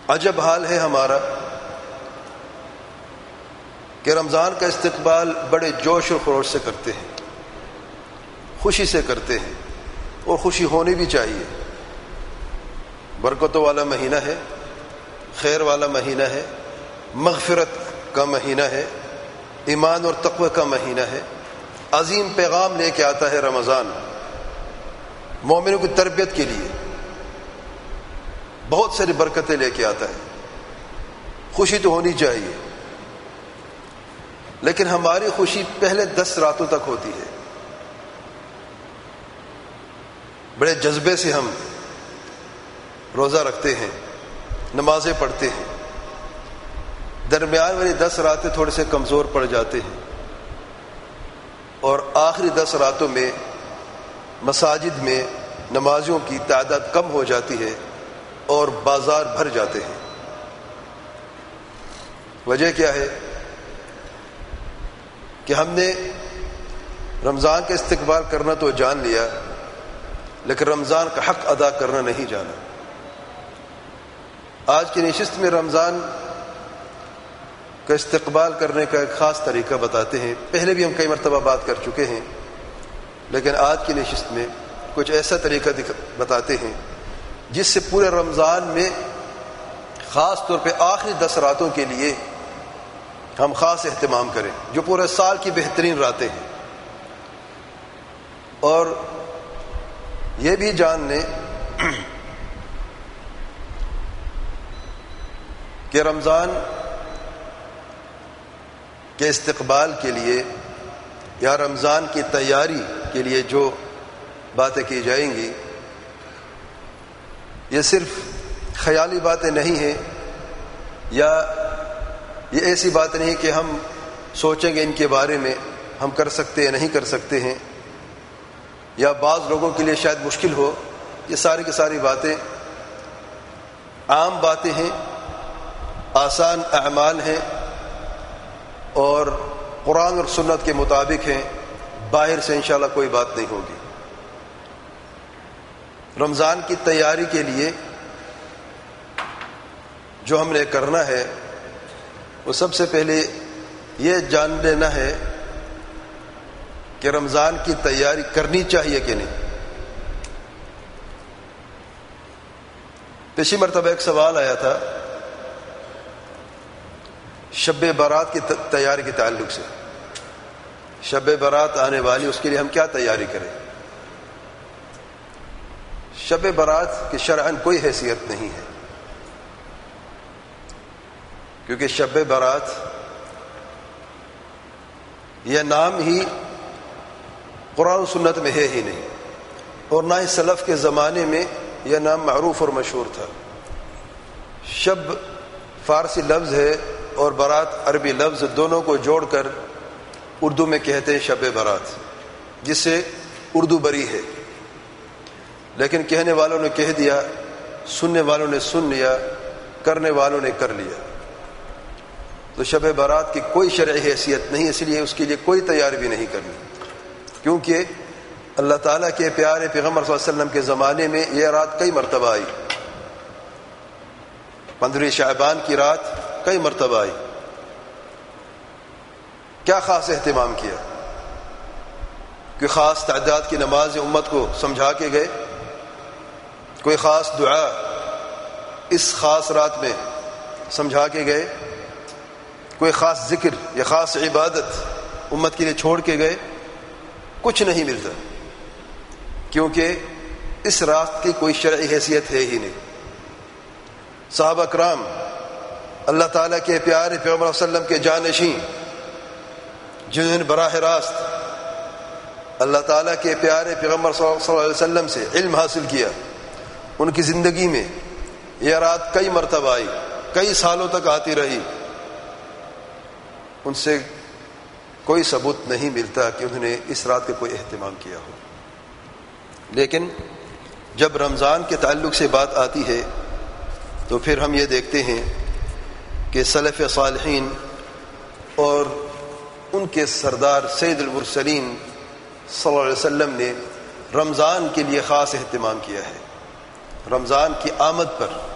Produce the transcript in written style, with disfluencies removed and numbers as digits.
عجب حال ہے ہمارا کہ رمضان کا استقبال بڑے جوش و خروش سے کرتے ہیں، خوشی سے کرتے ہیں، اور خوشی ہونی بھی چاہیے۔ برکتوں والا مہینہ ہے، خیر والا مہینہ ہے، مغفرت کا مہینہ ہے، ایمان اور تقوی کا مہینہ ہے، عظیم پیغام لے کے آتا ہے رمضان مومنوں کی تربیت کے لیے، بہت ساری برکتیں لے کے آتا ہے، خوشی تو ہونی چاہیے، لیکن ہماری خوشی پہلے 10 راتوں تک ہوتی ہے۔ بڑے جذبے سے ہم روزہ رکھتے ہیں، نمازیں پڑھتے ہیں، درمیان والی 10 راتیں تھوڑے سے کمزور پڑ جاتے ہیں، اور آخری 10 راتوں میں مساجد میں نمازیوں کی تعداد کم ہو جاتی ہے اور بازار بھر جاتے ہیں۔ وجہ کیا ہے؟ کہ ہم نے رمضان کا استقبال کرنا تو جان لیا، لیکن رمضان کا حق ادا کرنا نہیں جانا۔ آج کی نشست میں رمضان کا استقبال کرنے کا ایک خاص طریقہ بتاتے ہیں، پہلے بھی ہم کئی مرتبہ بات کر چکے ہیں، لیکن آج کی نشست میں کچھ ایسا طریقہ بتاتے ہیں جس سے پورے رمضان میں خاص طور پہ آخری 10 راتوں کے لیے ہم خاص اہتمام کریں، جو پورے سال کی بہترین راتیں ہیں، اور یہ بھی جان لیں کہ رمضان کے استقبال کے لیے یا رمضان کی تیاری کے لیے جو باتیں کی جائیں گی، یہ صرف خیالی باتیں نہیں ہیں، یا یہ ایسی بات نہیں کہ ہم سوچیں گے ان کے بارے میں ہم کر سکتے ہیں نہیں کر سکتے ہیں، یا بعض لوگوں کے لیے شاید مشکل ہو۔ یہ ساری کی ساری باتیں عام باتیں ہیں، آسان اعمال ہیں، اور قرآن اور سنت کے مطابق ہیں، باہر سے انشاءاللہ کوئی بات نہیں ہوگی۔ رمضان کی تیاری کے لیے جو ہم نے کرنا ہے وہ سب سے پہلے یہ جان لینا ہے کہ رمضان کی تیاری کرنی چاہیے کہ نہیں۔ پچھلی مرتبہ ایک سوال آیا تھا شب برات کی تیاری کے تعلق سے، شب برات آنے والی، اس کے لیے ہم کیا تیاری کریں؟ شب برات کی شرعاً کوئی حیثیت نہیں ہے، کیونکہ شب برات یہ نام ہی قرآن و سنت میں ہے ہی نہیں، اور نہ ہی سلف کے زمانے میں یہ نام معروف اور مشہور تھا۔ شب فارسی لفظ ہے اور برات عربی لفظ، دونوں کو جوڑ کر اردو میں کہتے ہیں شب برات، جس سے اردو بری ہے، لیکن کہنے والوں نے کہہ دیا، سننے والوں نے سن لیا، کرنے والوں نے کر لیا۔ تو شب برات کی کوئی شرعی حیثیت نہیں، اس لیے اس کے لیے کوئی تیاری بھی نہیں کرنی، کیونکہ اللہ تعالیٰ کے پیارے پیغمبر صلی اللہ علیہ وسلم کے زمانے میں یہ رات کئی مرتبہ آئی، 15 شعبان کی رات کئی مرتبہ آئی۔ کیا خاص اہتمام کیا؟ کوئی خاص تعداد کی نماز امت کو سمجھا کے گئے؟ کوئی خاص دعا اس خاص رات میں سمجھا کے گئے؟ کوئی خاص ذکر یا خاص عبادت امت کے لیے چھوڑ کے گئے؟ کچھ نہیں ملتا، کیونکہ اس رات کی کوئی شرعی حیثیت ہے ہی نہیں۔ صحابہ کرام اللہ تعالیٰ کے پیارے پیغمبر صلی اللہ علیہ وسلم کے جانشین، جنہوں نے براہ راست اللہ تعالیٰ کے پیارے پیغمبر صلی اللہ علیہ وسلم سے علم حاصل کیا، ان کی زندگی میں یہ رات کئی مرتبہ آئی، کئی سالوں تک آتی رہی، ان سے کوئی ثبوت نہیں ملتا کہ انہوں نے اس رات کا کوئی اہتمام کیا ہو۔ لیکن جب رمضان کے تعلق سے بات آتی ہے تو پھر ہم یہ دیکھتے ہیں کہ سلف صالحین اور ان کے سردار سید المرسلین صلی اللہ علیہ وسلم نے رمضان کے لیے خاص اہتمام کیا ہے۔ رمضان کی آمد پر